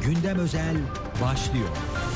Gündem Özel başlıyor.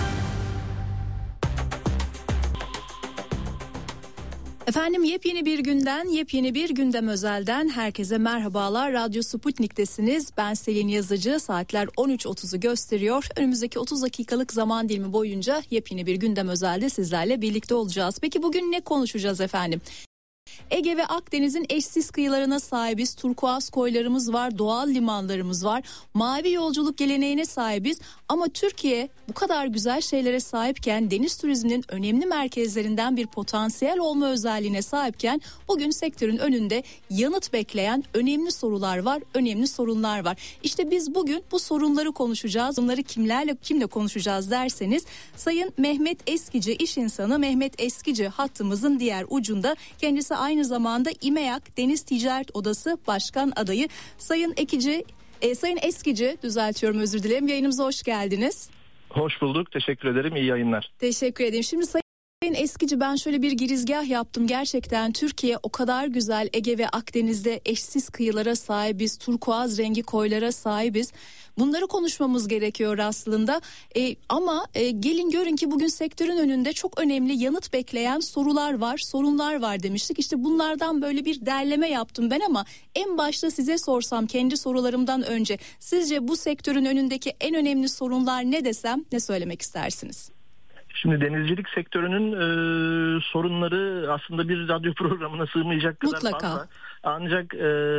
Efendim yepyeni bir günden, yepyeni bir Gündem Özel'den herkese merhabalar. Radyo Sputnik'tesiniz. Ben Selin Yazıcı. Saatler 13.30'u gösteriyor. Önümüzdeki 30 dakikalık zaman dilimi boyunca yepyeni bir Gündem Özel'de sizlerle birlikte olacağız. Peki bugün ne konuşacağız efendim? Ege ve Akdeniz'in eşsiz kıyılarına sahibiz. Turkuaz koylarımız var, doğal limanlarımız var. Mavi yolculuk geleneğine sahibiz. Ama Türkiye bu kadar güzel şeylere sahipken, deniz turizminin önemli merkezlerinden bir potansiyel olma özelliğine sahipken bugün sektörün önünde yanıt bekleyen önemli sorular var, önemli sorunlar var. İşte biz bugün bu sorunları konuşacağız. Bunları kimle konuşacağız derseniz, Sayın Mehmet Eskici, iş insanı Mehmet Eskici hattımızın diğer ucunda. Kendisi aynı zamanda İMEAK Deniz Ticaret Odası Başkan Adayı. Sayın Eskici, düzeltiyorum, özür dilerim. Yayınımıza hoş geldiniz. Hoş bulduk. Teşekkür ederim. İyi yayınlar. Teşekkür ederim. Şimdi Sayın Eskici, ben şöyle bir girizgah yaptım. Gerçekten Türkiye o kadar güzel Ege ve Akdeniz'de eşsiz kıyılara sahibiz. Turkuaz rengi koylara sahibiz. Bunları konuşmamız gerekiyor aslında. Ama gelin görün ki bugün sektörün önünde çok önemli yanıt bekleyen sorular var, sorunlar var demiştik. İşte bunlardan böyle bir derleme yaptım ben ama en başta size sorsam, kendi sorularımdan önce, sizce bu sektörün önündeki en önemli sorunlar ne desem, ne söylemek istersiniz? Şimdi denizcilik sektörünün sorunları aslında bir radyo programına sığmayacak kadar mutlaka fazla. Ancak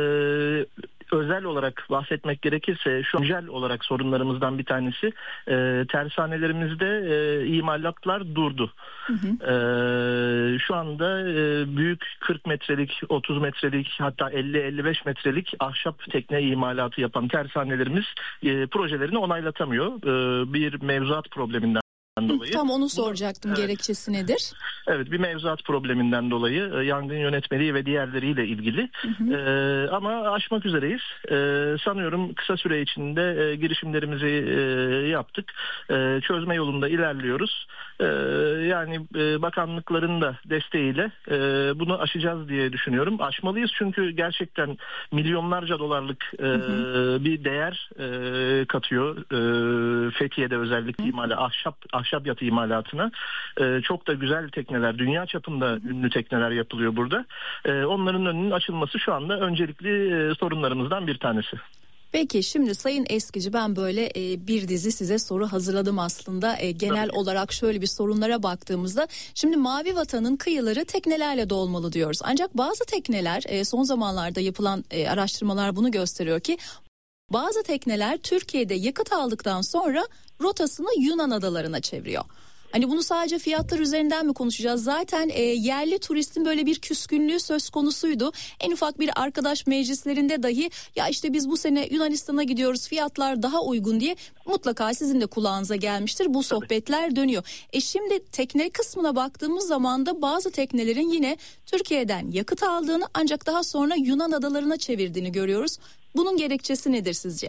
özel olarak bahsetmek gerekirse şu an güncel olarak sorunlarımızdan bir tanesi tersanelerimizde imalatlar durdu. Hı hı. Şu anda büyük 40 metrelik, 30 metrelik, hatta 50-55 metrelik ahşap tekne imalatı yapan tersanelerimiz projelerini onaylatamıyor. Bir mevzuat probleminden dolayı. Tam onu soracaktım. Evet. Gerekçesi nedir? Evet, bir mevzuat probleminden dolayı, yangın yönetmeliği ve diğerleriyle ilgili. Hı hı. Ama aşmak üzereyiz. Sanıyorum kısa süre içinde girişimlerimizi yaptık. Çözme yolunda ilerliyoruz. Yani bakanlıkların da desteğiyle bunu aşacağız diye düşünüyorum. Aşmalıyız çünkü gerçekten milyonlarca dolarlık bir değer katıyor. Fethiye'de özellikle ahşap yatı imalatına. Çok da güzel tekneler, dünya çapında ünlü tekneler yapılıyor burada. Onların önünün açılması şu anda öncelikli sorunlarımızdan bir tanesi. Peki şimdi Sayın Eskici, ben böyle bir dizi size soru hazırladım aslında. Genel olarak şöyle bir sorunlara baktığımızda, şimdi Mavi Vatan'ın kıyıları teknelerle dolmalı diyoruz. Ancak bazı tekneler, son zamanlarda yapılan araştırmalar bunu gösteriyor ki bazı tekneler Türkiye'de yakıt aldıktan sonra rotasını Yunan adalarına çeviriyor. Hani bunu sadece fiyatlar üzerinden mi konuşacağız? Zaten yerli turistin böyle bir küskünlüğü söz konusuydu. En ufak bir arkadaş meclislerinde dahi ya işte biz bu sene Yunanistan'a gidiyoruz, fiyatlar daha uygun diye mutlaka sizin de kulağınıza gelmiştir. Bu sohbetler dönüyor. Şimdi tekne kısmına baktığımız zaman da bazı teknelerin yine Türkiye'den yakıt aldığını ancak daha sonra Yunan adalarına çevirdiğini görüyoruz. Bunun gerekçesi nedir sizce?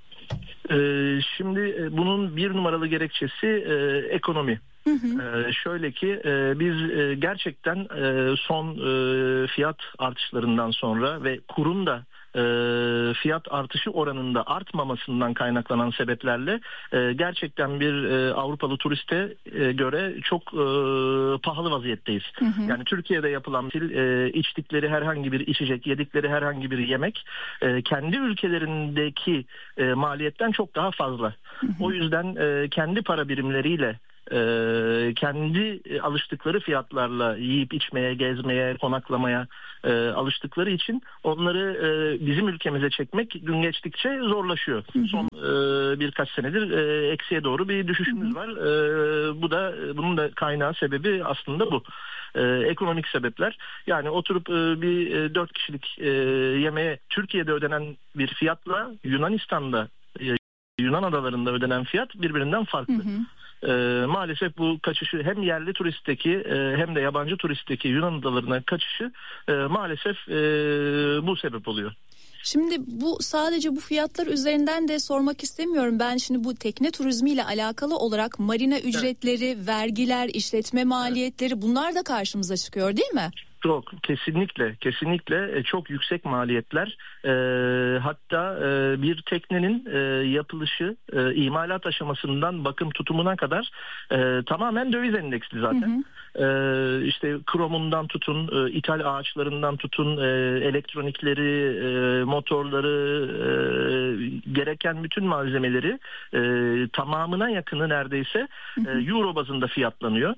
Şimdi bunun bir numaralı gerekçesi ekonomi. Hı hı. Şöyle ki biz gerçekten son fiyat artışlarından sonra ve kurun da fiyat artışı oranında artmamasından kaynaklanan sebeplerle gerçekten bir Avrupalı turiste göre çok pahalı vaziyetteyiz. Hı hı. Yani Türkiye'de yapılan içtikleri herhangi bir içecek, yedikleri herhangi bir yemek kendi ülkelerindeki maliyetten çok daha fazla. Hı hı. O yüzden kendi para birimleriyle kendi alıştıkları fiyatlarla yiyip içmeye, gezmeye, konaklamaya alıştıkları için onları bizim ülkemize çekmek gün geçtikçe zorlaşıyor. Hı hı. Son birkaç senedir eksiye doğru bir düşüşümüz var. Bu da bunun da kaynağı, sebebi aslında bu. Ekonomik sebepler. Yani oturup bir 4 kişilik yemeğe Türkiye'de ödenen bir fiyatla Yunanistan'da, Yunan adalarında ödenen fiyat birbirinden farklı. Hı hı. Maalesef bu kaçışı hem yerli turistteki hem de yabancı turistteki Yunan adalarına kaçışı maalesef bu sebep oluyor. Şimdi bu sadece bu fiyatlar üzerinden de sormak istemiyorum. Ben şimdi bu tekne turizmiyle alakalı olarak marina ücretleri, vergiler, işletme maliyetleri, bunlar da karşımıza çıkıyor değil mi? Çok, kesinlikle çok yüksek maliyetler. Hatta bir teknenin yapılışı, imalat aşamasından bakım tutumuna kadar tamamen döviz endeksli zaten. İşte kromundan tutun, ithal ağaçlarından tutun, elektronikleri, motorları, gereken bütün malzemeleri tamamına yakını neredeyse euro bazında fiyatlanıyor.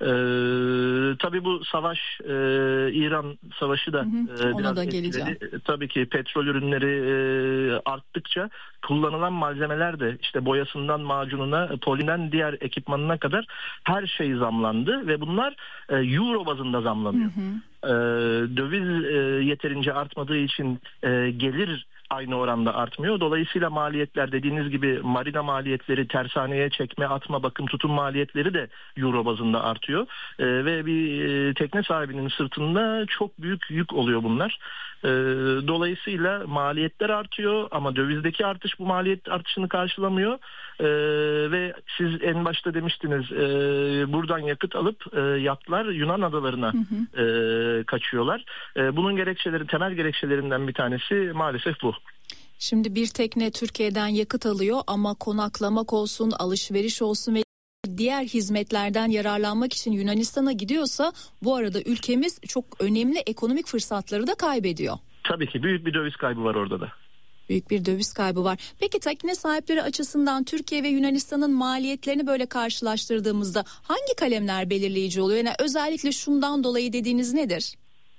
Tabii bu savaş, İran savaşı da ona da etkiledi. geleceğim. Tabii ki petrol ürünleri arttıkça kullanılan malzemeler de işte boyasından macununa, polinden diğer ekipmanına kadar her şey zamlandı ve bunlar euro bazında zamlanıyor. Döviz yeterince artmadığı için gelir aynı oranda artmıyor. Dolayısıyla maliyetler, dediğiniz gibi marina maliyetleri, tersaneye çekme, atma, bakım, tutum maliyetleri de euro bazında artıyor. Ve bir tekne sahibinin sırtında çok büyük yük oluyor bunlar. Dolayısıyla maliyetler artıyor ama dövizdeki artış bu maliyet artışını karşılamıyor. Ve siz en başta demiştiniz, buradan yakıt alıp yatlar Yunan adalarına kaçıyorlar. Bunun temel gerekçelerinden bir tanesi maalesef bu. Şimdi bir tekne Türkiye'den yakıt alıyor ama konaklamak olsun, alışveriş olsun ve diğer hizmetlerden yararlanmak için Yunanistan'a gidiyorsa bu arada ülkemiz çok önemli ekonomik fırsatları da kaybediyor. Tabii ki büyük bir döviz kaybı var orada da. Büyük bir döviz kaybı var. Peki tekne sahipleri açısından Türkiye ve Yunanistan'ın maliyetlerini böyle karşılaştırdığımızda hangi kalemler belirleyici oluyor? Yani özellikle şundan dolayı dediğiniz nedir?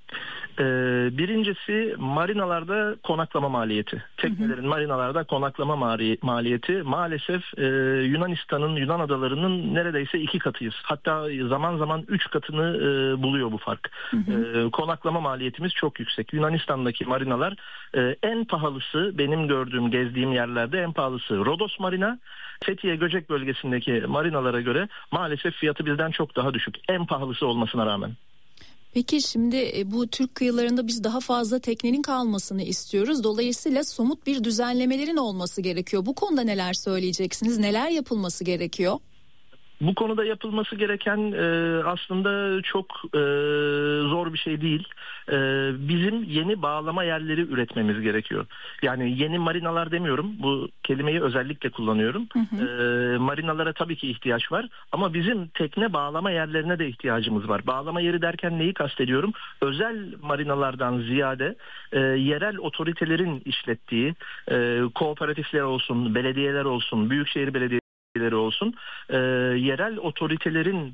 Birincisi marinalarda konaklama maliyeti. Teknelerin marinalarda konaklama maliyeti maalesef Yunan adalarının neredeyse 2 katıyız. Hatta zaman zaman 3 katını buluyor bu fark. Konaklama maliyetimiz çok yüksek. Yunanistan'daki marinalar en pahalısı, benim gördüğüm, gezdiğim yerlerde en pahalısı Rodos Marina. Fethiye Göcek bölgesindeki marinalara göre maalesef fiyatı bizden çok daha düşük. En pahalısı olmasına rağmen. Peki şimdi bu Türk kıyılarında biz daha fazla teknenin kalmasını istiyoruz. Dolayısıyla somut bir düzenlemelerin olması gerekiyor. Bu konuda neler söyleyeceksiniz? Neler yapılması gerekiyor? Bu konuda yapılması gereken aslında çok zor bir şey değil. Bizim yeni bağlama yerleri üretmemiz gerekiyor. Yani yeni marinalar demiyorum. Bu kelimeyi özellikle kullanıyorum. Marinalara tabii ki ihtiyaç var. Ama bizim tekne bağlama yerlerine de ihtiyacımız var. Bağlama yeri derken neyi kastediyorum? Özel marinalardan ziyade yerel otoritelerin işlettiği kooperatifler olsun, belediyeler olsun, büyükşehir belediyeleri olsun, yerel otoritelerin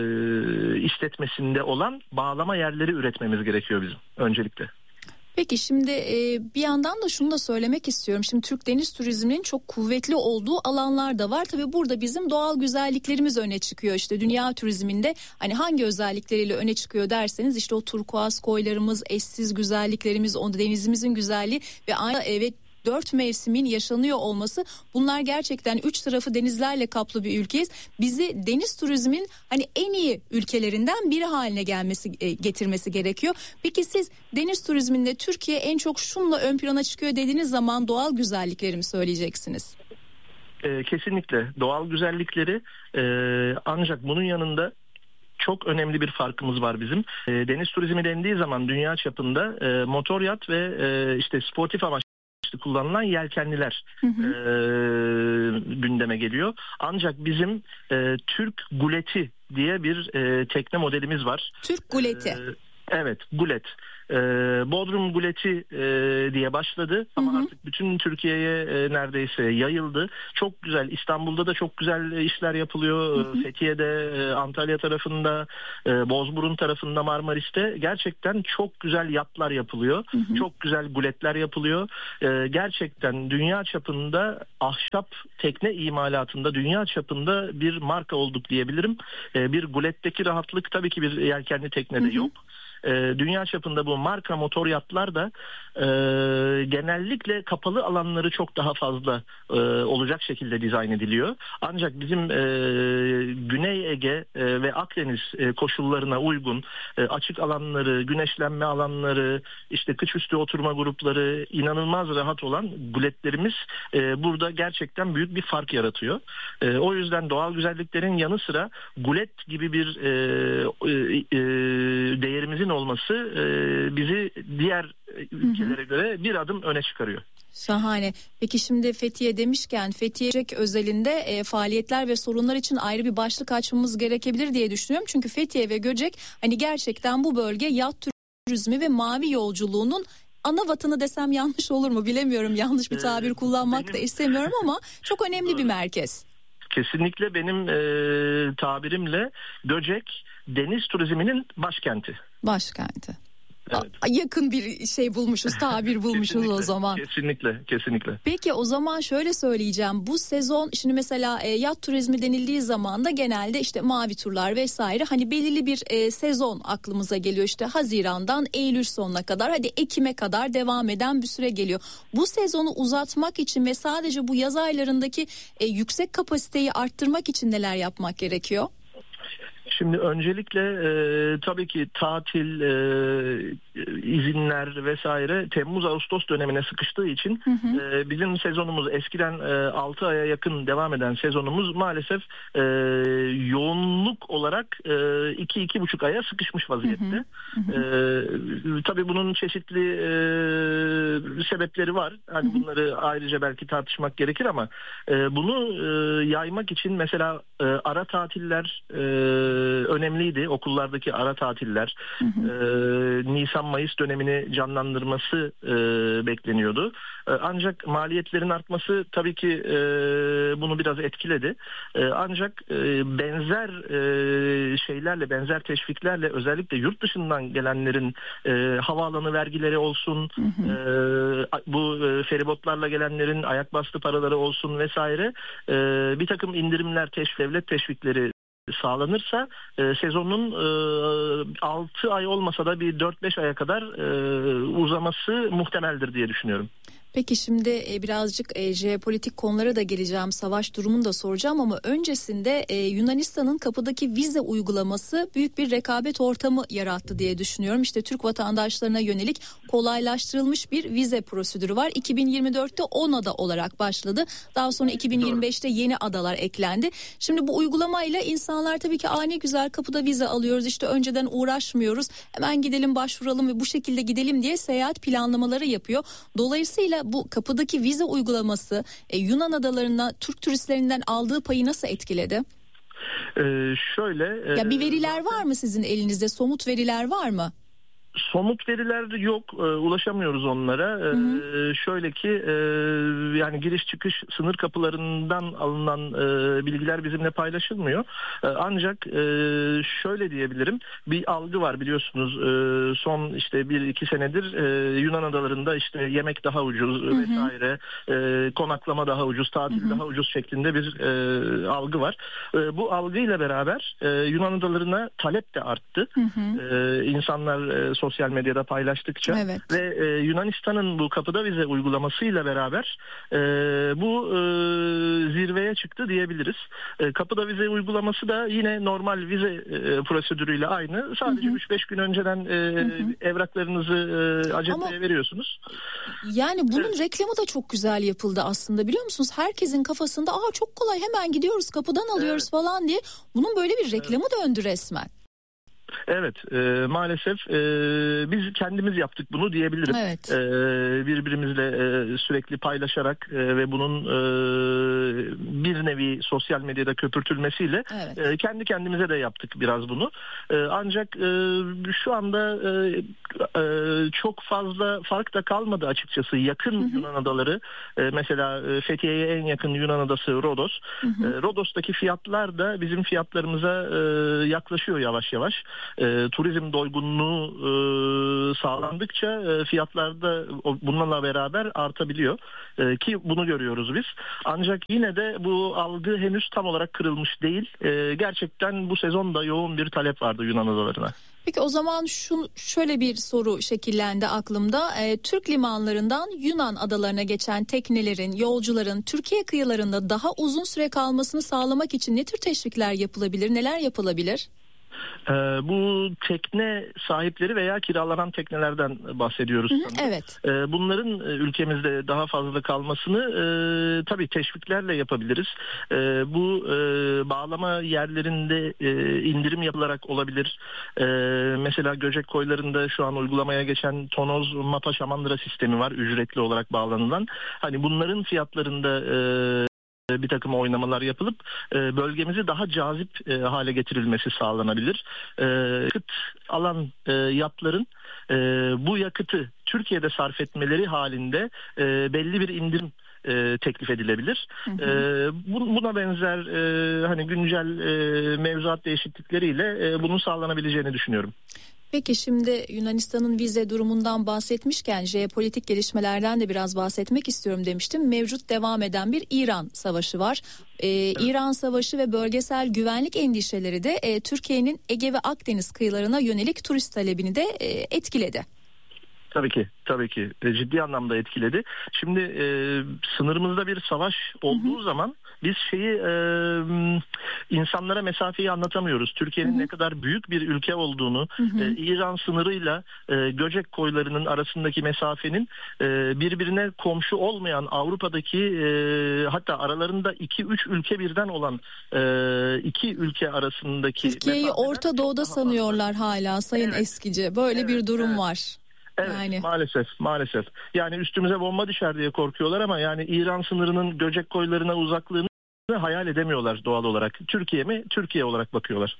işletmesinde olan bağlama yerleri üretmemiz gerekiyor bizim öncelikle. Peki şimdi bir yandan da şunu da söylemek istiyorum. Şimdi Türk deniz turizminin çok kuvvetli olduğu alanlar da var. Tabii burada bizim doğal güzelliklerimiz öne çıkıyor. İşte dünya turizminde hani hangi özellikleriyle öne çıkıyor derseniz işte o turkuaz koylarımız, eşsiz güzelliklerimiz, o denizimizin güzelliği ve evet 4 mevsimin yaşanıyor olması, bunlar gerçekten 3 tarafı denizlerle kaplı bir ülkeyiz. Bizi deniz turizmin hani en iyi ülkelerinden biri haline getirmesi gerekiyor. Peki siz deniz turizminde Türkiye en çok şunla ön plana çıkıyor dediğiniz zaman doğal güzellikleri mi söyleyeceksiniz? Kesinlikle doğal güzellikleri, ancak bunun yanında çok önemli bir farkımız var bizim. Deniz turizmi dendiği zaman dünya çapında motor yat ve işte sportif amaçlı kullanılan yelkenliler gündeme geliyor. Ancak bizim Türk Guleti diye bir tekne modelimiz var. Türk Guleti. Evet, Gulet. Bodrum Guleti diye başladı ama artık bütün Türkiye'ye neredeyse yayıldı. Çok güzel. İstanbul'da da çok güzel işler yapılıyor. Fethiye'de, Antalya tarafında, Bozburun tarafında, Marmaris'te gerçekten çok güzel yatlar yapılıyor. Çok güzel guletler yapılıyor. Gerçekten dünya çapında ahşap tekne imalatında dünya çapında bir marka olduk diyebilirim. Bir guletteki rahatlık tabii ki bir yelkenli teknede yok. Dünya çapında bu marka motor yatlar da genellikle kapalı alanları çok daha fazla olacak şekilde dizayn ediliyor. Ancak bizim Güney Ege ve Akdeniz koşullarına uygun açık alanları, güneşlenme alanları, işte kış üstü oturma grupları inanılmaz rahat olan guletlerimiz burada gerçekten büyük bir fark yaratıyor. O yüzden doğal güzelliklerin yanı sıra gulet gibi bir değerimizin olması bizi diğer ülkelere göre bir adım öne çıkarıyor. Şahane. Peki şimdi Fethiye demişken Fethiye özelinde faaliyetler ve sorunlar için ayrı bir başlık açmamız gerekebilir diye düşünüyorum. Çünkü Fethiye ve Göcek hani gerçekten bu bölge yat turizmi ve mavi yolculuğunun ana vatanı desem yanlış olur mu bilemiyorum. Yanlış bir tabir kullanmak da istemiyorum ama çok önemli bir merkez. Kesinlikle benim tabirimle Göcek deniz turizminin başkenti. Başkenti. Evet. Yakın bir şey bulmuşuz, tabir bulmuşuz o zaman. Kesinlikle. Peki o zaman şöyle söyleyeceğim. Bu sezon şimdi mesela yat turizmi denildiği zaman da genelde işte mavi turlar vesaire hani belirli bir sezon aklımıza geliyor. İşte Haziran'dan Eylül sonuna kadar hadi Ekim'e kadar devam eden bir süre geliyor. Bu sezonu uzatmak için ve sadece bu yaz aylarındaki yüksek kapasiteyi arttırmak için neler yapmak gerekiyor? Şimdi öncelikle tabii ki tatil, izinler vesaire Temmuz-Ağustos dönemine sıkıştığı için bizim sezonumuz eskiden 6 aya yakın devam eden sezonumuz maalesef yoğunluk olarak 2-2,5 aya sıkışmış vaziyette. Tabii bunun çeşitli sebepleri var. Hani bunları ayrıca belki tartışmak gerekir ama bunu yaymak için mesela ara tatiller önemliydi. Okullardaki ara tatiller, Nisan-Mayıs dönemini canlandırması bekleniyordu. Ancak maliyetlerin artması tabii ki bunu biraz etkiledi. Ancak benzer şeylerle, benzer teşviklerle özellikle yurt dışından gelenlerin havaalanı vergileri olsun, bu feribotlarla gelenlerin ayak bastı paraları olsun vesaire bir takım indirimler, devlet teşvikleri sağlanırsa sezonun 6 ay olmasa da bir 4-5 aya kadar uzaması muhtemeldir diye düşünüyorum. Peki şimdi birazcık jeopolitik konulara da geleceğim. Savaş durumunu da soracağım ama öncesinde Yunanistan'ın kapıdaki vize uygulaması büyük bir rekabet ortamı yarattı diye düşünüyorum. İşte Türk vatandaşlarına yönelik kolaylaştırılmış bir vize prosedürü var. 2024'te 10 ada olarak başladı. Daha sonra 2025'te yeni adalar eklendi. Şimdi bu uygulamayla insanlar tabii ki ne güzel kapıda vize alıyoruz. İşte önceden uğraşmıyoruz. Hemen gidelim başvuralım ve bu şekilde gidelim diye seyahat planlamaları yapıyor. Dolayısıyla bu kapıdaki vize uygulaması Yunan adalarına Türk turistlerinden aldığı payı nasıl etkiledi? Şöyle. Ya bir veriler var mı sizin elinizde? Somut veriler var mı? Somut veriler yok, ulaşamıyoruz onlara. Şöyle ki yani giriş çıkış sınır kapılarından alınan bilgiler bizimle paylaşılmıyor. Ancak şöyle diyebilirim, bir algı var biliyorsunuz, son işte 1-2 senedir Yunan adalarında işte yemek daha ucuz vesaire, konaklama daha ucuz, tatil daha ucuz şeklinde bir algı var. Bu algıyla beraber Yunan adalarına talep de arttı. İnsanlar sosyal medyada paylaştıkça ve Yunanistan'ın bu kapıda vize uygulamasıyla beraber bu zirveye çıktı diyebiliriz. Kapıda vize uygulaması da yine normal vize prosedürüyle aynı. Sadece 3-5 gün önceden evraklarınızı acenteye veriyorsunuz. Yani bunun reklamı da çok güzel yapıldı aslında, biliyor musunuz? Herkesin kafasında çok kolay, hemen gidiyoruz kapıdan alıyoruz falan diye. Bunun böyle bir reklamı döndü resmen. Evet, maalesef biz kendimiz yaptık bunu diyebilirim. Evet. Birbirimizle sürekli paylaşarak ve bunun bir nevi sosyal medyada köpürtülmesiyle kendi kendimize de yaptık biraz bunu. Ancak şu anda çok fazla fark da kalmadı açıkçası. Yakın Yunan adaları, mesela Fethiye'ye en yakın Yunan adası Rodos. Rodos'taki fiyatlar da bizim fiyatlarımıza yaklaşıyor yavaş yavaş. Turizm doygunluğu sağlandıkça fiyatlar da bununla beraber artabiliyor ki bunu görüyoruz biz. Ancak yine de bu algı henüz tam olarak kırılmış değil. Gerçekten bu sezonda yoğun bir talep vardı Yunan adalarına. Peki o zaman şöyle bir soru şekillendi aklımda. Türk limanlarından Yunan adalarına geçen teknelerin, yolcuların Türkiye kıyılarında daha uzun süre kalmasını sağlamak için ne tür teşvikler yapılabilir, neler yapılabilir? Bu tekne sahipleri veya kiralanan teknelerden bahsediyoruz sanırım. Evet. Bunların ülkemizde daha fazla kalmasını tabii teşviklerle yapabiliriz. Bu bağlama yerlerinde indirim yapılarak olabilir. Mesela Göcek koylarında şu an uygulamaya geçen tonoz mapa şamandıra sistemi var, ücretli olarak bağlanılan. Hani bunların fiyatlarında bir takım oynamalar yapılıp bölgemizi daha cazip hale getirilmesi sağlanabilir. Yakıt alan yatların bu yakıtı Türkiye'de sarf etmeleri halinde belli bir indirim teklif edilebilir. Buna benzer hani güncel mevzuat değişiklikleriyle bunun sağlanabileceğini düşünüyorum. Peki şimdi Yunanistan'ın vize durumundan bahsetmişken jeopolitik gelişmelerden de biraz bahsetmek istiyorum demiştim. Mevcut devam eden bir İran savaşı var. İran savaşı ve bölgesel güvenlik endişeleri de Türkiye'nin Ege ve Akdeniz kıyılarına yönelik turist talebini de etkiledi. Tabii ki ciddi anlamda etkiledi. Şimdi sınırımızda bir savaş olduğu zaman biz insanlara mesafeyi anlatamıyoruz. Türkiye'nin ne kadar büyük bir ülke olduğunu, İran sınırıyla Göcek koylarının arasındaki mesafenin birbirine komşu olmayan Avrupa'daki hatta aralarında 2-3 ülke birden olan iki ülke arasındaki Türkiye'yi Orta Doğu'da sanıyorlar hala Sayın Eskici. Böyle bir durum var. Evet, yani maalesef. Yani üstümüze bomba düşer diye korkuyorlar ama yani İran sınırının Göcek koylarına uzaklığını hayal edemiyorlar doğal olarak. Türkiye mi? Türkiye olarak bakıyorlar.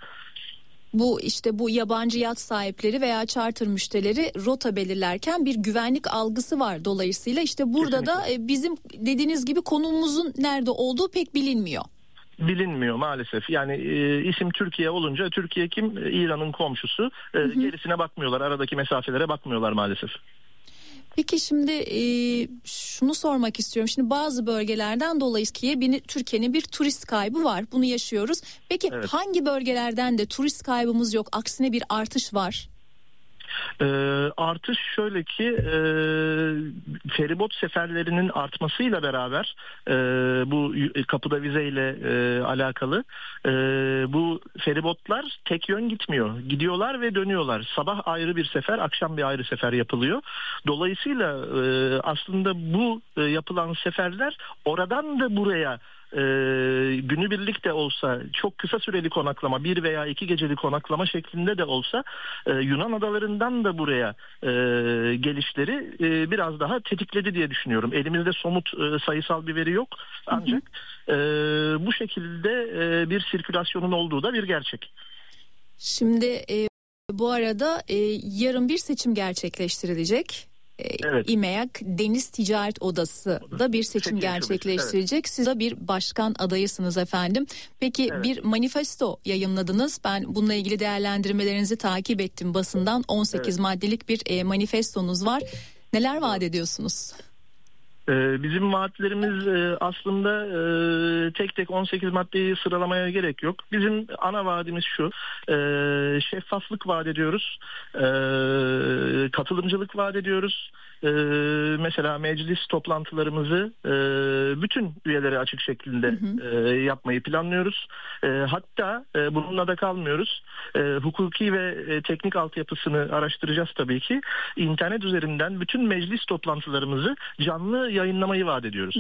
Bu yabancı yat sahipleri veya charter müşterileri rota belirlerken bir güvenlik algısı var dolayısıyla işte burada kesinlikle da bizim dediğiniz gibi konumumuzun nerede olduğu pek bilinmiyor. Bilinmiyor maalesef. Yani isim Türkiye olunca Türkiye kim? İran'ın komşusu. Gerisine bakmıyorlar. Aradaki mesafelere bakmıyorlar maalesef. Peki şimdi şunu sormak istiyorum. Şimdi bazı bölgelerden dolayı Türkiye'nin bir turist kaybı var. Bunu yaşıyoruz. Peki hangi bölgelerden de turist kaybımız yok? Aksine bir artış var. Artış şöyle ki feribot seferlerinin artmasıyla beraber bu kapıda vizeyle alakalı bu feribotlar tek yön gitmiyor. Gidiyorlar ve dönüyorlar. Sabah ayrı bir sefer, akşam bir ayrı sefer yapılıyor. Dolayısıyla aslında bu yapılan seferler oradan da buraya günübirlik de olsa çok kısa süreli konaklama 1 veya 2 geceli konaklama şeklinde de olsa Yunan adalarından da buraya gelişleri biraz daha tetikledi diye düşünüyorum. Elimizde somut sayısal bir veri yok ancak bu şekilde bir sirkülasyonun olduğu da bir gerçek. Şimdi bu arada yarın bir seçim gerçekleştirilecek. İMEAK Deniz Ticaret Odası da bir seçim gerçekleştirecek. Siz de bir başkan adayısınız efendim. Peki bir manifesto yayınladınız. Ben bununla ilgili değerlendirmelerinizi takip ettim basından. 18 maddelik bir manifestonuz var. Neler vaat ediyorsunuz? Bizim vaatlerimiz aslında tek tek 18 maddeyi sıralamaya gerek yok. Bizim ana vaadimiz şu: şeffaflık vaat ediyoruz, katılımcılık vaat ediyoruz. Mesela meclis toplantılarımızı bütün üyelere açık şekilde yapmayı planlıyoruz. Hatta bununla da kalmıyoruz. Hukuki ve teknik altyapısını araştıracağız tabii ki. İnternet üzerinden bütün meclis toplantılarımızı canlı yayınlamayı vaat ediyoruz.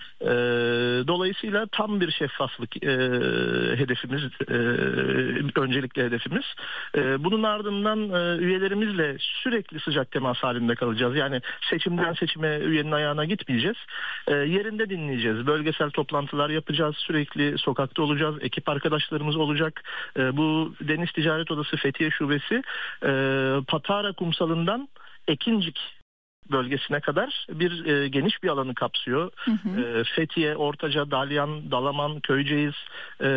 Dolayısıyla tam bir şeffaflık hedefimiz, öncelikli hedefimiz. Bunun ardından üyelerimizle sürekli sıcak temas halinde kalacağız. Yani seçimden seçime üyenin ayağına gitmeyeceğiz. Yerinde dinleyeceğiz. Bölgesel toplantılar yapacağız. Sürekli sokakta olacağız. Ekip arkadaşlarımız olacak. Bu Deniz Ticaret Odası Fethiye Şubesi Patara kumsalından Ekincik bölgesine kadar bir geniş bir alanı kapsıyor. Fethiye, Ortaca, Dalyan, Dalaman, Köyceğiz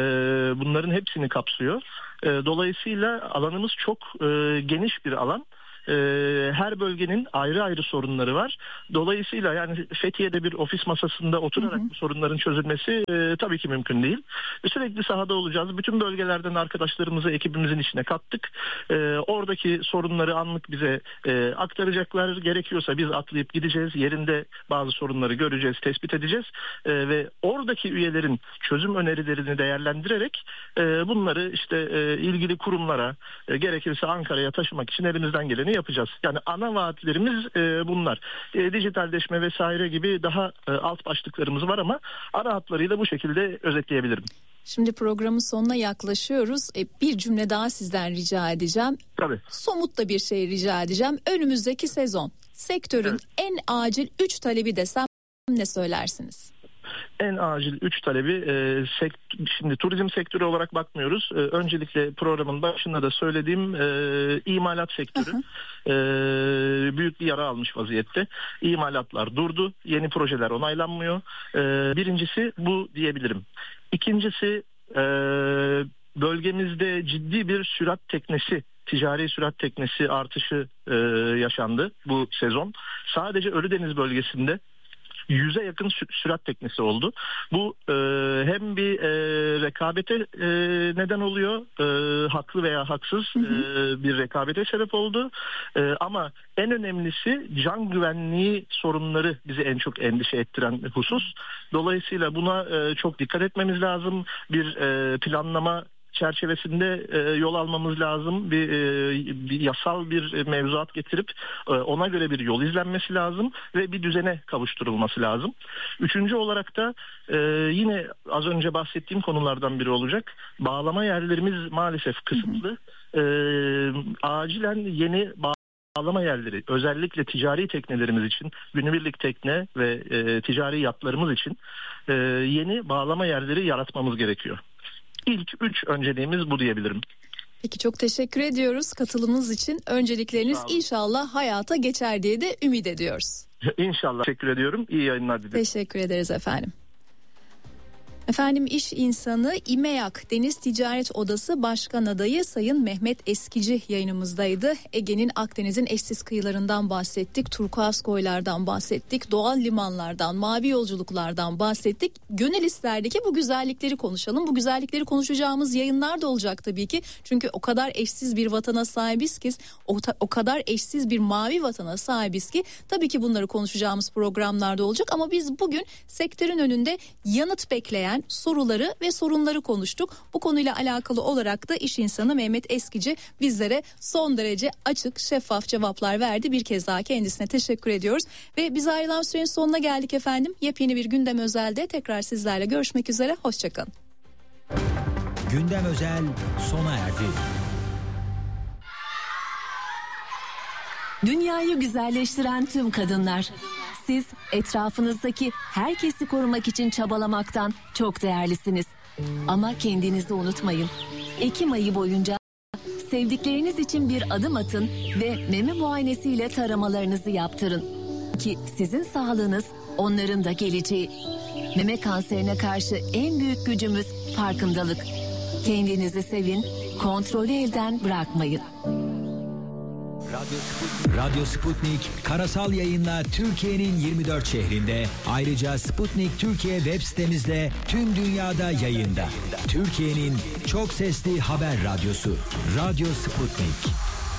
bunların hepsini kapsıyor. Dolayısıyla alanımız çok geniş bir alan. her bölgenin ayrı ayrı sorunları var. Dolayısıyla yani Fethiye'de bir ofis masasında oturarak bu sorunların çözülmesi tabii ki mümkün değil. Sürekli sahada olacağız. Bütün bölgelerden arkadaşlarımızı ekibimizin içine kattık. Oradaki sorunları anlık bize aktaracaklar. Gerekiyorsa biz atlayıp gideceğiz. Yerinde bazı sorunları göreceğiz, tespit edeceğiz. Ve oradaki üyelerin çözüm önerilerini değerlendirerek bunları işte ilgili kurumlara, gerekirse Ankara'ya taşımak için elimizden geleni yapacağız. Yani ana vaatlerimiz bunlar. Dijitalleşme vesaire gibi daha alt başlıklarımız var ama ana hatlarıyla bu şekilde özetleyebilirim. Şimdi programın sonuna yaklaşıyoruz. Bir cümle daha sizden rica edeceğim. Tabii. Somut da bir şey rica edeceğim. Önümüzdeki sezon sektörün en acil 3 talebi desem ne söylersiniz? En acil 3 talebi şimdi turizm sektörü olarak bakmıyoruz. Öncelikle programın başında da söylediğim imalat sektörü büyük bir yara almış vaziyette. İmalatlar durdu. Yeni projeler onaylanmıyor. Birincisi bu diyebilirim. İkincisi bölgemizde ciddi bir ticari sürat teknesi artışı yaşandı bu sezon. Sadece Ölüdeniz bölgesinde 100'e yakın sürat teknesi oldu. Bu hem bir rekabete neden oluyor, haklı veya haksız bir rekabete sebep oldu. Ama en önemlisi can güvenliği sorunları bizi en çok endişe ettiren husus. Dolayısıyla buna çok dikkat etmemiz lazım. Bir planlama çerçevesinde yol almamız lazım. Bir yasal bir mevzuat getirip ona göre bir yol izlenmesi lazım ve bir düzene kavuşturulması lazım. Üçüncü olarak da yine az önce bahsettiğim konulardan biri olacak. Bağlama yerlerimiz maalesef kısıtlı. Acilen yeni bağlama yerleri, özellikle ticari teknelerimiz için, günübirlik tekne ve ticari yatlarımız için yeni bağlama yerleri yaratmamız gerekiyor. İlk 3 önceliğimiz bu diyebilirim. Peki, çok teşekkür ediyoruz katılımınız için. Öncelikleriniz inşallah hayata geçer diye de ümit ediyoruz. İnşallah. Teşekkür ediyorum. İyi yayınlar dilerim. Teşekkür ederiz efendim. Efendim, iş insanı İMEAK Deniz Ticaret Odası Başkan Adayı Sayın Mehmet Eskici yayınımızdaydı. Ege'nin, Akdeniz'in eşsiz kıyılarından bahsettik, turkuaz koylardan bahsettik, doğal limanlardan, mavi yolculuklardan bahsettik. Gönül isterdi ki bu güzellikleri konuşalım. Bu güzellikleri konuşacağımız yayınlar da olacak tabii ki. Çünkü o kadar eşsiz bir vatana sahibiz ki, o kadar eşsiz bir mavi vatana sahibiz ki tabii ki bunları konuşacağımız programlarda olacak. Ama biz bugün sektörün önünde yanıt bekleyen soruları ve sorunları konuştuk. Bu konuyla alakalı olarak da iş insanı Mehmet Eskici bizlere son derece açık, şeffaf cevaplar verdi. Bir kez daha kendisine teşekkür ediyoruz. Ve biz ayrılan sürenin sonuna geldik efendim. Yepyeni bir Gündem Özel'de tekrar sizlerle görüşmek üzere. Hoşçakalın. Gündem Özel sona erdi. Dünyayı güzelleştiren tüm kadınlar. Siz etrafınızdaki herkesi korumak için çabalamaktan çok değerlisiniz. Ama kendinizi unutmayın. Ekim ayı boyunca sevdikleriniz için bir adım atın ve meme muayenesiyle taramalarınızı yaptırın. Ki sizin sağlığınız onların da geleceği. Meme kanserine karşı en büyük gücümüz farkındalık. Kendinizi sevin, kontrolü elden bırakmayın. Radyo Sputnik karasal yayınla Türkiye'nin 24 şehrinde, ayrıca Sputnik Türkiye web sitemizde tüm dünyada yayında. Türkiye'nin çok sesli haber radyosu Radyo Sputnik.